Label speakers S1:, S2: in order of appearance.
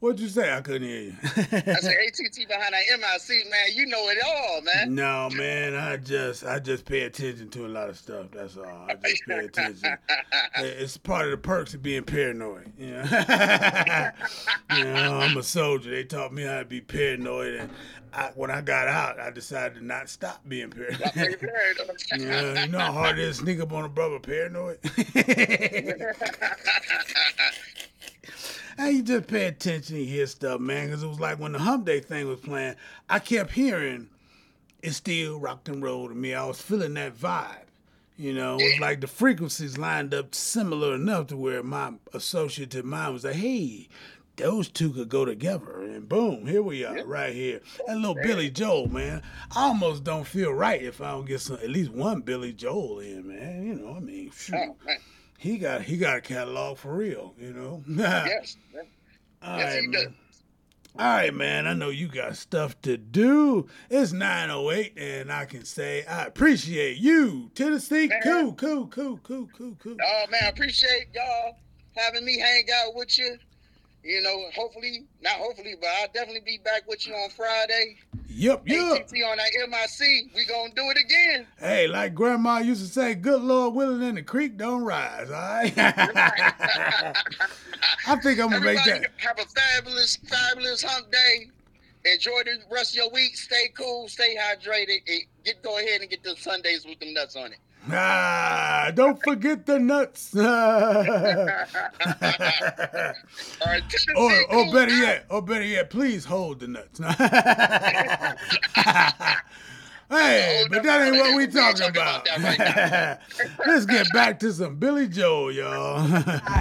S1: What'd you say? I couldn't hear you.
S2: I said ATT behind that MIC, man. You know it all, man.
S1: No, man, I just pay attention to a lot of stuff. That's all. I just pay attention. It's part of the perks of being paranoid. I'm a soldier. They taught me how to be paranoid, and when I got out, I decided to not stop being paranoid. You know how hard it is to sneak up on a brother paranoid. And you just pay attention and hear stuff, man, because it was like when the Hump Day thing was playing, I kept hearing it's still rock and roll to me. I was feeling that vibe. It was like the frequencies lined up similar enough to where my associative mind was like, hey, those two could go together. And boom, here we are, right here. That little Billy Joel, man. I almost don't feel right if I don't get at least one Billy Joel in, man. Shoot.
S2: Oh, man.
S1: He got a catalog for real,
S2: Yes.
S1: All
S2: Yes,
S1: right,
S2: he
S1: man.
S2: does.
S1: All right, man. I know you got stuff to do. It's 9:08, and I can say I appreciate you, Tennessee.
S2: Man.
S1: Cool.
S2: Oh, man, I appreciate y'all having me hang out with you. Not hopefully, but I'll definitely be back with you on Friday.
S1: Yep.
S2: ATT on that MIC. We gonna do it again.
S1: Hey, like Grandma used to say, good Lord willing and the creek don't rise, all right? I think I'm going to make that.
S2: Have a fabulous, fabulous hump day. Enjoy the rest of your week. Stay cool. Stay hydrated. Go ahead and get the Sundays with them nuts on it.
S1: Don't forget the nuts.
S2: All right,
S1: or better yet, please hold the nuts. Hey, but that ain't what we talking about. Let's get back to some Billy Joel, y'all.